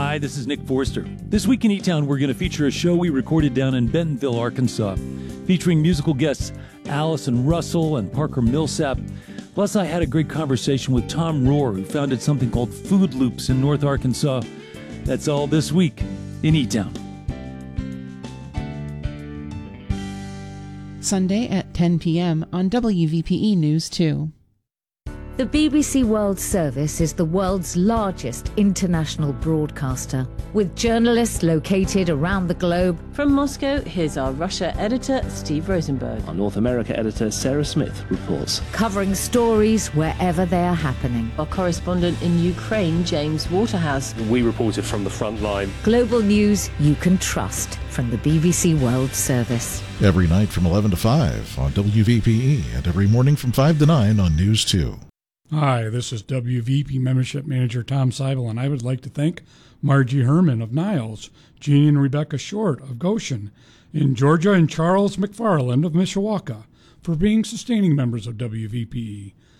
Hi, this is Nick Forster. This week in E-Town, we're going to feature a show we recorded down in Bentonville, Arkansas, featuring musical guests Allison Russell and Parker Millsap. Plus, I had a great conversation with Tom Rohr, who founded something called Food Loops in North Arkansas. That's all this week in E-Town. Sunday at 10 p.m. on WVPE News 2. The BBC World Service is the world's largest international broadcaster, with journalists located around the globe. From Moscow, here's our Russia editor, Steve Rosenberg. Our North America editor, Sarah Smith, reports. Covering stories wherever they are happening. Our correspondent in Ukraine, James Waterhouse. We reported from the front line. Global news you can trust from the BBC World Service. Every night from 11 to 5 on WVPE and every morning from 5 to 9 on News 2. Hi, this is WVP Membership Manager Tom Seibel, and I would like to thank Margie Herman of Niles, Jeannie and Rebecca Short of Goshen, in Georgia, and Charles McFarland of Mishawaka for being sustaining members of WVPE.